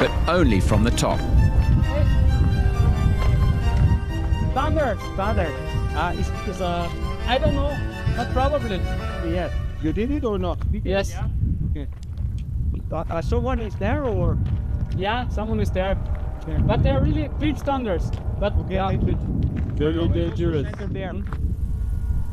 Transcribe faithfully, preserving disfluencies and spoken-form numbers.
but only from the top. Standard, standard. Uh, it's, it's uh, I don't know, but probably. Yes. You did it or not? Yes. Yeah. Okay. Uh, uh, someone is there or? Yeah, someone is there. Okay. But they're really big standards. But Okay, yeah. thank you. Very dangerous. Center there.